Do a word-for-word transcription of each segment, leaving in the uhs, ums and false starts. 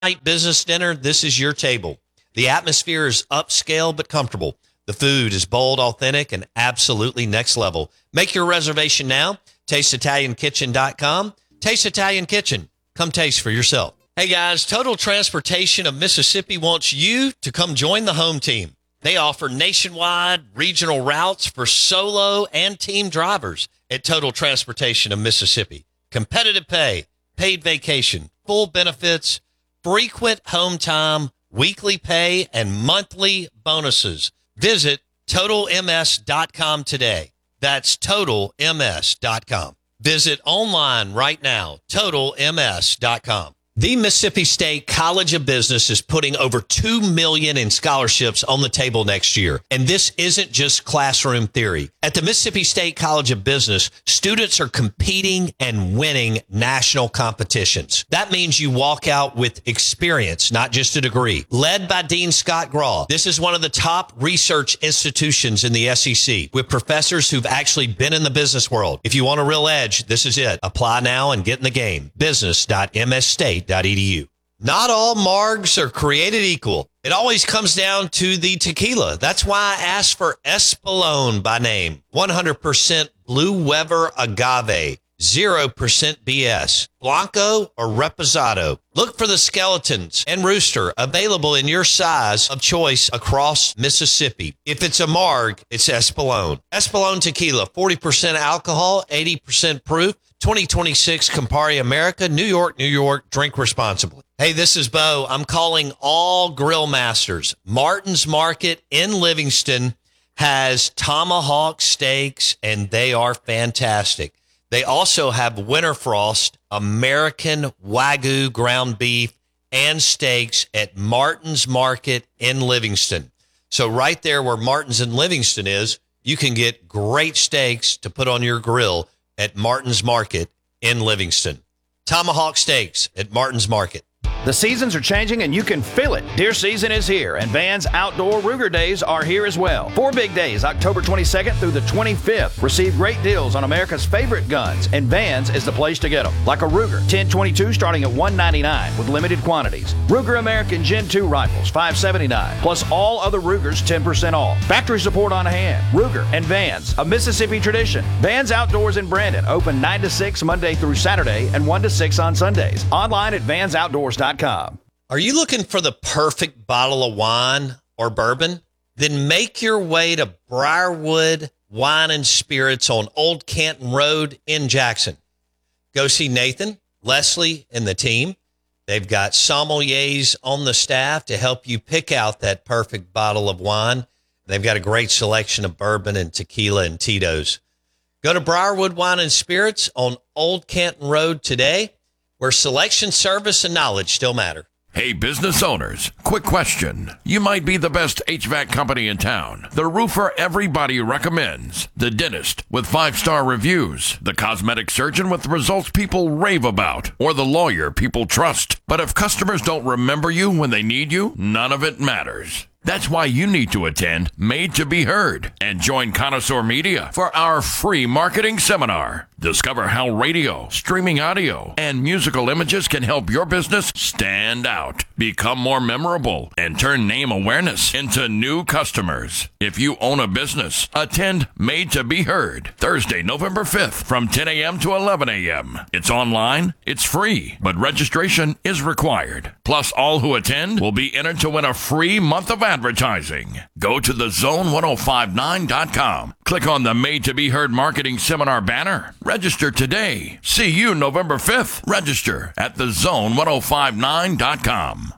night business dinner, this is your table. The atmosphere is upscale but comfortable. The food is bold, authentic, and absolutely next level. Make your reservation now. taste italian kitchen dot com. Taste Italian Kitchen. Come taste for yourself. Hey guys, Total Transportation of Mississippi wants you to come join the home team. They offer nationwide regional routes for solo and team drivers at Total Transportation of Mississippi. Competitive pay, paid vacation, full benefits, frequent home time, weekly pay, and monthly bonuses. Visit total m s dot com today. That's total m s dot com. Visit online right now, total m s dot com. The Mississippi State College of Business is putting over two million dollars in scholarships on the table next year. And this isn't just classroom theory. At the Mississippi State College of Business, students are competing and winning national competitions. That means you walk out with experience, not just a degree. Led by Dean Scott Graw, this is one of the top research institutions in the S E C with professors who've actually been in the business world. If you want a real edge, this is it. Apply now and get in the game. business dot m s state dot e d u. Not all margs are created equal. It always comes down to the tequila. That's why I asked for Espolón by name. one hundred percent Blue Weber agave, zero percent B S. Blanco or Reposado. Look for the Skeletons and Rooster available in your size of choice across Mississippi. If it's a marg, it's Espolón. Espolón tequila, forty percent alcohol, eighty percent proof. twenty twenty-six Campari America, New York, New York. Drink responsibly. Hey, this is Bo. I'm calling all grill masters. Martin's Market in Livingston has tomahawk steaks, and they are fantastic. They also have Winterfrost American Wagyu ground beef and steaks at Martin's Market in Livingston. So right there where Martin's in Livingston is, you can get great steaks to put on your grill at Martin's Market in Livingston. Tomahawk steaks at Martin's Market. The seasons are changing and you can feel it. Deer season is here and Vans Outdoor Ruger Days are here as well. Four big days, October twenty-second through the twenty-fifth. Receive great deals on America's favorite guns, and Vans is the place to get them. Like a Ruger ten twenty-two starting at one ninety-nine with limited quantities. Ruger American Gen two rifles five seventy-nine, plus all other Rugers ten percent off. Factory support on hand. Ruger and Vans, a Mississippi tradition. Vans Outdoors in Brandon, open nine to six Monday through Saturday and one to six on Sundays. Online at vans outdoors dot com. Are you looking for the perfect bottle of wine or bourbon? Then make your way to Briarwood Wine and Spirits on Old Canton Road in Jackson. Go see Nathan, Leslie, and the team. They've got sommeliers on the staff to help you pick out that perfect bottle of wine. They've got a great selection of bourbon and tequila and Tito's. Go to Briarwood Wine and Spirits on Old Canton Road today, where selection, service, and knowledge still matter. Hey, business owners, quick question. You might be the best H V A C company in town, the roofer everybody recommends, the dentist with five-star reviews, the cosmetic surgeon with results people rave about, or the lawyer people trust. But if customers don't remember you when they need you, none of it matters. That's why you need to attend Made to Be Heard and join Connoisseur Media for our free marketing seminar. Discover how radio, streaming audio, and musical images can help your business stand out, become more memorable, and turn name awareness into new customers. If you own a business, attend Made to Be Heard Thursday, November fifth from ten a.m. to eleven a.m. It's online, it's free, but registration is required. Plus, all who attend will be entered to win a free month of advertising. Go to the zone ten fifty-nine dot com. Click on the Made to Be Heard Marketing Seminar banner. Register today. See you November fifth. Register at the zone ten fifty-nine dot com.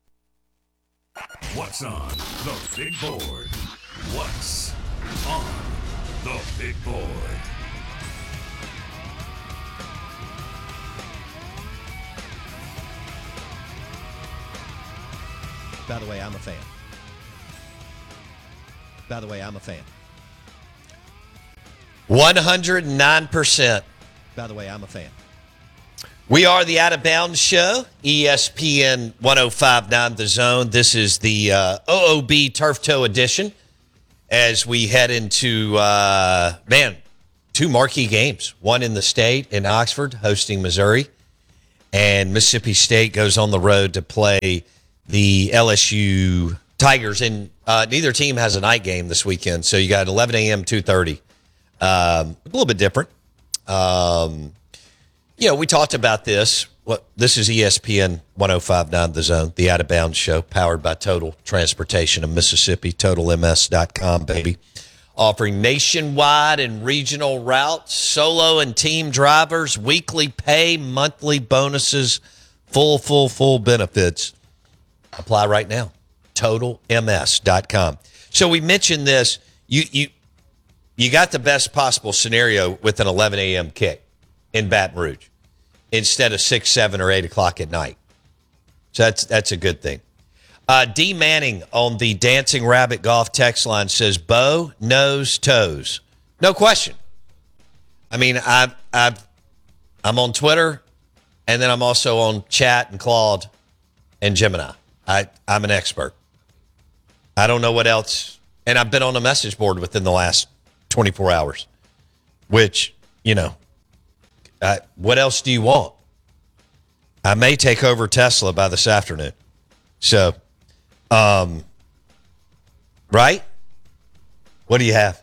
What's on the big board? What's on the big board? By the way, I'm a fan. By the way, I'm a fan. one hundred nine percent. By the way, I'm a fan. We are the Out of Bounds Show, E S P N ten fifty-nine The Zone. This is the uh, O O B Turf Toe edition as we head into, uh, man, two marquee games. One in the state in Oxford hosting Missouri, and Mississippi State goes on the road to play the L S U Tigers. And uh, neither team has a night game this weekend, so you got eleven a.m., two thirty. Um, a little bit different. Um, you know, we talked about this. What this is E S P N one oh five point nine The Zone, the Out of Bounds show, powered by Total Transportation of Mississippi, total m s dot com, baby. Offering nationwide and regional routes, solo and team drivers, weekly pay, monthly bonuses, full, full, full benefits. Apply right now. total m s dot com. So we mentioned this. You you you got the best possible scenario with an eleven a.m. kick in Baton Rouge instead of six, seven, or eight o'clock at night. So that's that's a good thing. Uh, D. Manning on the Dancing Rabbit Golf text line says, bow, nose, toes. No question. I mean, I've, I've, I'm on Twitter, and then I'm also on Chat and Claude and Gemini. I, I'm an expert. I don't know what else. And I've been on a message board within the last twenty-four hours, which, you know, uh, what else do you want? I may take over Tesla by this afternoon. So, um, right? What do you have?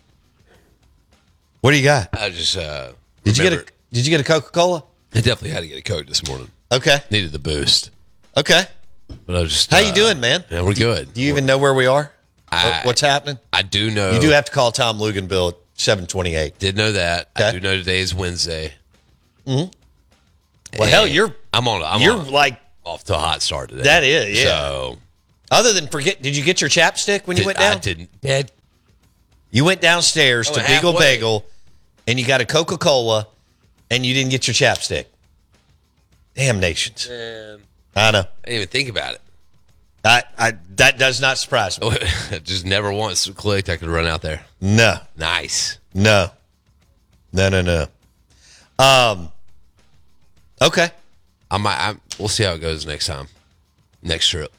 What do you got? I just uh, Did you get remember- a Did you get a Coca-Cola? I definitely had to get a Coke this morning. Okay. Needed the boost, Okay. but I was just. How uh, you doing, man? Yeah, we're good. Do you even know where we are? I- What's happening? I do know. You do have to call Tom Luganville at seven twenty-eight. Did know that. I Okay. do know today is Wednesday. Well, hell, And you're I'm on. I'm you're on, like off to a hot start today. that is yeah. So Other than forget, did you get your chapstick when you did- went down? I didn't. Dad, You went downstairs I to went Beagle halfway. Bagel, and you got a Coca-Cola, and you didn't get your chapstick. Damn nations. man, I know. I didn't even think about it. I, I that does not surprise me. Just never once clicked. I could run out there. No, Nice. no, no, no, no. Um. Okay. I might. I, we'll see how it goes next time. Next trip,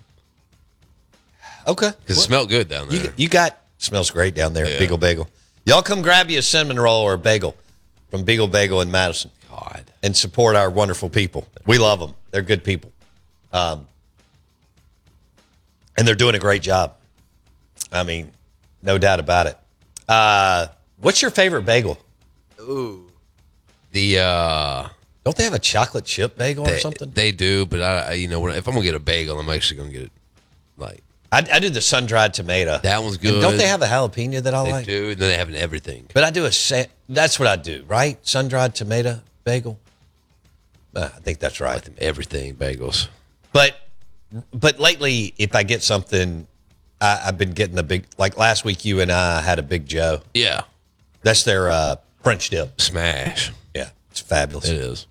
Okay. because it smelled good down there. You, you got smells great down there at Yeah. Beagle Bagel. Y'all come grab you a cinnamon roll or a bagel from Beagle Bagel in Madison God. and support our wonderful people. We love them. They're good people. Um, and they're doing a great job. I mean, no doubt about it. Uh, what's your favorite bagel? The uh, Don't they have a chocolate chip bagel or they, something? they do, but I, I- you know, when- if I'm gonna get a bagel, I'm actually gonna get it like I, I do the sun-dried tomato. that one's And good. don't they have a jalapeno that I They like? do, and then they have an everything. But I do a sa- that's what I do, right? Sun-dried tomato bagel. Uh, I think that's right. Everything bagels. But but lately, if I get something, I, I've been getting a big. Like last week, you and I had a Big Joe. Yeah, That's their uh, French dip. smash. Yeah, it's fabulous. It is.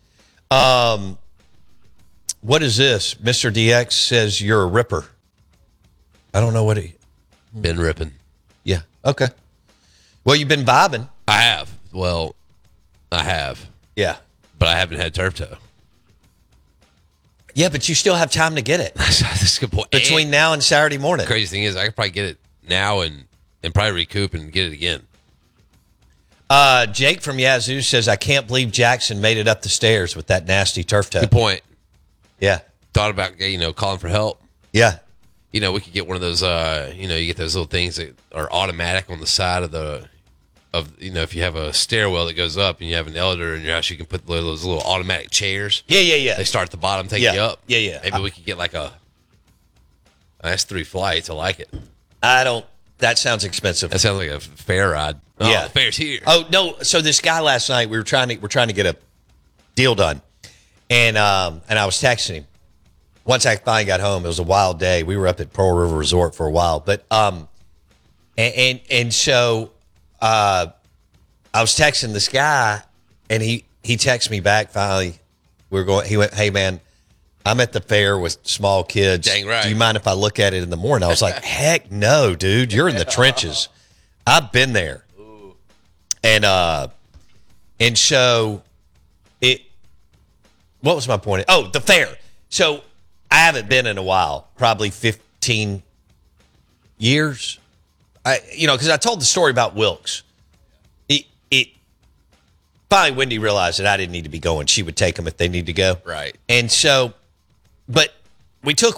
What is this? Mister D X says you're a ripper. I don't know what he. Been ripping. Yeah. Okay. Well, you've been vibing. I have. Well, I have, Yeah. but I haven't had turf toe. Yeah, but you still have time to get it That's a good point. between And now and Saturday morning. the crazy thing is, I could probably get it now and and probably recoup and get it again. Uh, Jake from Yazoo says, I can't believe Jackson made it up the stairs with that nasty turf toe. Good point. Yeah. Thought about you know calling for help. Yeah. You know, we could get one of those. Uh, you know, you get those little things that are automatic on the side of the of you know if you have a stairwell that goes up and you have an elevator in your house, you can put those little automatic chairs. Yeah, yeah, yeah. They start at the bottom, take Yeah. you up. Yeah, yeah. Maybe we could get like a. That's three flights. I like it. I don't. That sounds expensive. That sounds like a fair ride. Oh, Yeah. the fair's here. Oh no! So this guy last night, we were trying to we're trying to get a deal done, and um and I was texting him. Once I finally got home, it was a wild day. We were up at Pearl River Resort for a while, but um, and and, and so uh, I was texting this guy, and he he texted me back. Finally, we were going. He went, "Hey man, I'm at the fair with small kids. Dang right. Do you mind if I look at it in the morning?" I was like, "Heck no, dude! You're in the trenches. I've been there." And uh, and so it. What was my point? Oh, the fair. So I haven't been in a while, probably fifteen years. I, you know, because I told the story about Wilkes. It, it, finally, Wendy realized that I didn't need to be going. She would take them if they need to go. Right. And so, but we took